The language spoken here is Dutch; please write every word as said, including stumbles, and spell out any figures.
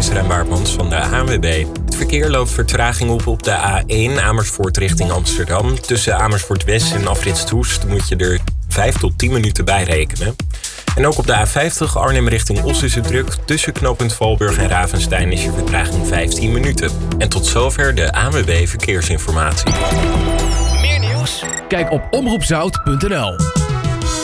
is Rem Waardmans van de A N W B. Het verkeer loopt vertraging op op de A één Amersfoort richting Amsterdam. Tussen Amersfoort West en afrit Soest moet je er vijf tot tien minuten bij rekenen. En ook op de A vijftig Arnhem richting Os is het druk. Tussen knooppunt Valburg en Ravenstein is je vertraging vijftien minuten. En tot zover de A N W B Verkeersinformatie. Meer nieuws? Kijk op omroep zout punt n l.